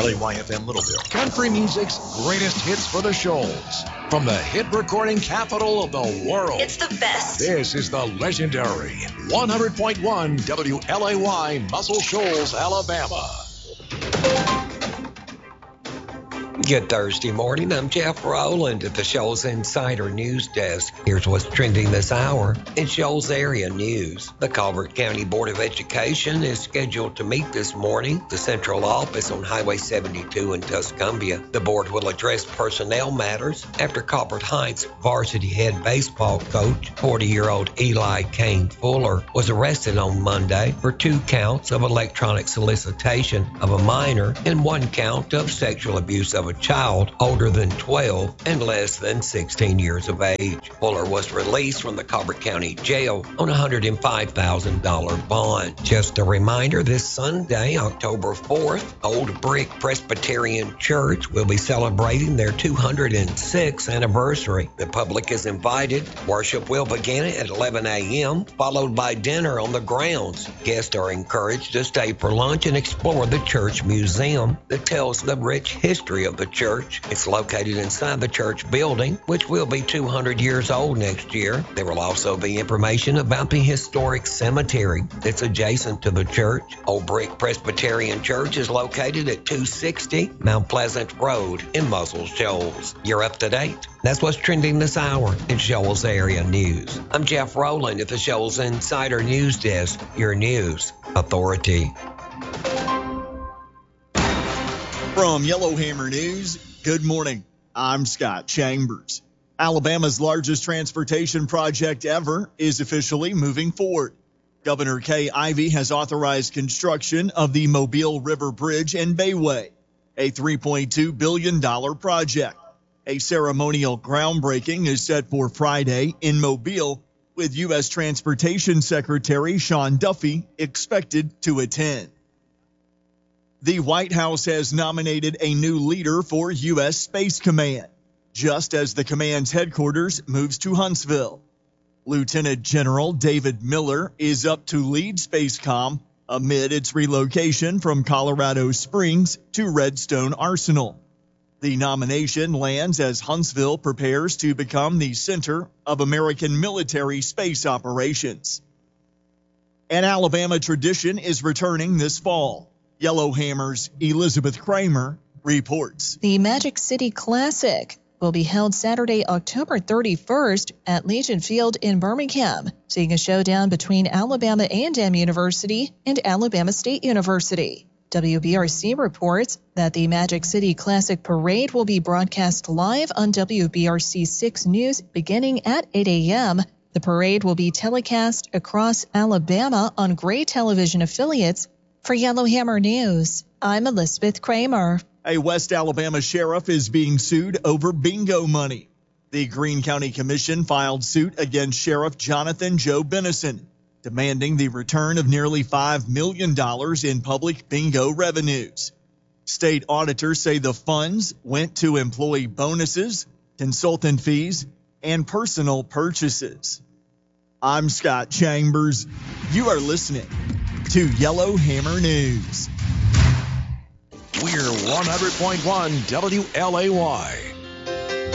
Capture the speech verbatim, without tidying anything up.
L A Y F M Littleville. Country music's greatest hits for the Shoals. From the hit recording capital of the world. It's the best. This is the legendary one hundred point one W L A Y Muscle Shoals, Alabama. Good Thursday morning. I'm Jeff Rowland at the Shoals Insider News Desk. Here's what's trending this hour in Shoals area news. The Colbert County Board of Education is scheduled to meet this morning. The central office on Highway seventy-two in Tuscumbia. The board will address personnel matters after Colbert Heights varsity head baseball coach, forty-year-old Eli Kane Fuller, was arrested on Monday for two counts of electronic solicitation of a minor and one count of sexual abuse of a child older than twelve and less than sixteen years of age. Fuller was released from the Colbert County Jail on a one hundred five thousand dollars bond. Just a reminder, this Sunday, October fourth, Old Brick Presbyterian Church will be celebrating their two hundred sixth anniversary. The public is invited. Worship will begin at eleven a.m., followed by dinner on the grounds. Guests are encouraged to stay for lunch and explore the church museum that tells the rich history of the church. It's located inside the church building, which will be two hundred years old next year. There will also be information about the historic cemetery that's adjacent to the church. Old Brick Presbyterian Church is located at two sixty Mount Pleasant Road in Muscle Shoals. You're up to date. That's what's trending this hour in Shoals area news. I'm Jeff Rowland at the Shoals Insider News Desk, your news authority. From Yellowhammer News, good morning. I'm Scott Chambers. Alabama's largest transportation project ever is officially moving forward. Governor Kay Ivey has authorized construction of the Mobile River Bridge and Bayway, a three point two billion dollars project. A ceremonial groundbreaking is set for Friday in Mobile, with U S Transportation Secretary Sean Duffy expected to attend. The White House has nominated a new leader for U S Space Command, just as the command's headquarters moves to Huntsville. Lieutenant General David Miller is up to lead SpaceCom amid its relocation from Colorado Springs to Redstone Arsenal. The nomination lands as Huntsville prepares to become the center of American military space operations. An Alabama tradition is returning this fall. Yellowhammer's Elizabeth Kramer reports. The Magic City Classic will be held Saturday, October thirty-first at Legion Field in Birmingham, seeing a showdown between Alabama A and M University and Alabama State University. W B R C reports that the Magic City Classic Parade will be broadcast live on W B R C six News beginning at eight a.m. The parade will be telecast across Alabama on Gray Television affiliates. For Yellowhammer News, I'm Elizabeth Kramer. A West Alabama sheriff is being sued over bingo money. The Greene County Commission filed suit against Sheriff Jonathan Joe Benison, demanding the return of nearly five million dollars in public bingo revenues. State auditors say the funds went to employee bonuses, consultant fees, and personal purchases. I'm Scott Chambers. You are listening to Yellowhammer News. We're one hundred point one W L A Y.